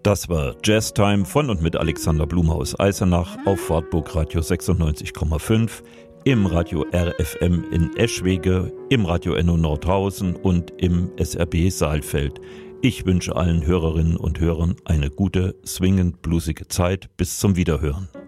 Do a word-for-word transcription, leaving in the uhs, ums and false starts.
Das war Jazztime von und mit Alexander Blumhaus Eisenach auf Wartburg Radio sechsundneunzig Komma fünf, im Radio R F M in Eschwege, im Radio Enno Nordhausen und im S R B Saalfeld. Ich wünsche allen Hörerinnen und Hörern eine gute, swingend bluesige Zeit. Bis zum Wiederhören.